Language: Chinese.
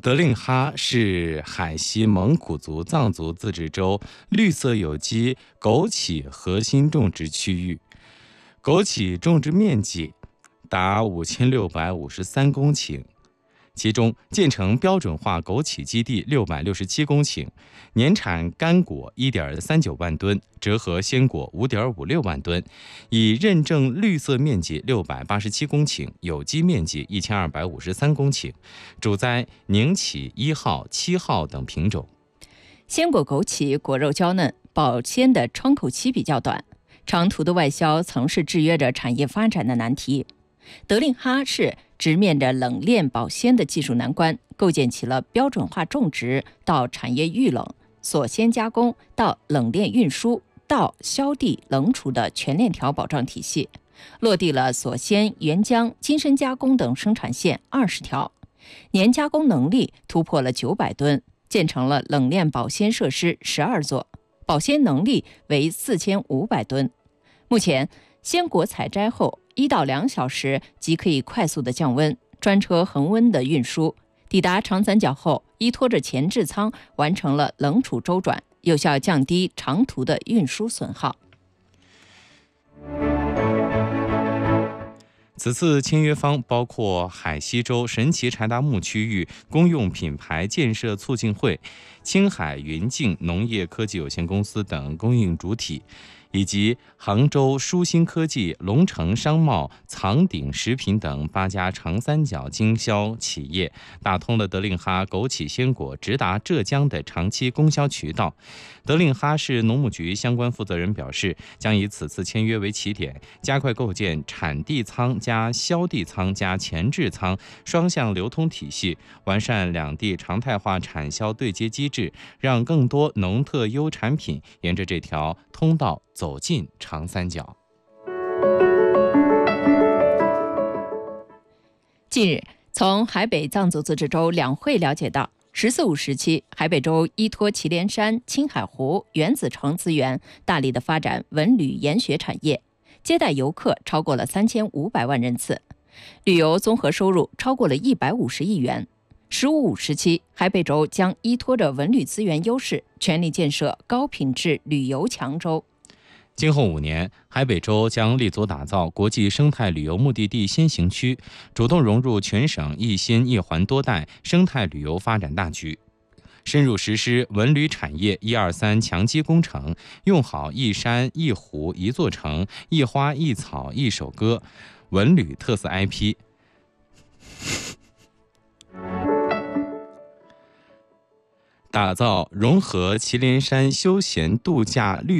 德令哈是海西蒙古族藏族自治州绿色有机枸杞核心种植区域，枸杞种植面积达5653公顷，其中建成标准化枸杞基地667公顷，年产干果1.39万吨，折合鲜果5.56万吨，已认证绿色面积687公顷，有机面积1253公顷，主栽宁杞1号、7号等品种。 鲜果枸杞果肉娇嫩，保鲜的窗口期比较短，长途的外销曾是制约着产业发展的难题。德令哈市直面着冷链保鲜的技术难关，构建起了标准化种植到产业预冷、锁鲜加工到冷链运输到销地冷储的全链条保障体系，落地了锁鲜、原浆、精深加工等生产线20条，年加工能力突破了900吨，建成了冷链保鲜设施12座，保鲜能力为4500吨。目前鲜果采摘后1到2小时即可以快速的降温，专车恒温的运输，抵达长三角后依托着前置仓完成了冷储周转，有效降低长途的运输损耗。 此次签约方包括海西州神奇柴达木区域公用品牌建设促进会、青海云境农业科技有限公司等供应主体，以及杭州舒新科技、龙城商贸、藏鼎食品等8家长三角经销企业，打通了德令哈枸杞鲜果直达浙江的长期供销渠道。德令哈市农牧局相关负责人表示，将以此次签约为起点，加快构建产地仓加销地仓加前置仓双向流通体系，完善两地常态化产销对接机制，让更多农特优产品沿着这条通道走进长三角。 近日，从海北藏族自治州两会了解到，“14五”时期，海北州依托祁连山、青海湖、原子城资源，大力的发展文旅研学产业，接待游客超过了3500万人次，旅游综合收入超过了150亿元。“15五”时期，海北州将依托着文旅资源优势，全力建设高品质旅游强州。 今后5年，海北州将立足打造国际生态旅游目的地先行区，主动融入全省一心一环多带生态旅游发展大局，深入实施文旅产业123强基工程，用好一山一湖一座城、一花一草一首歌文旅特色 IP， 打造融合祁连山休闲度假绿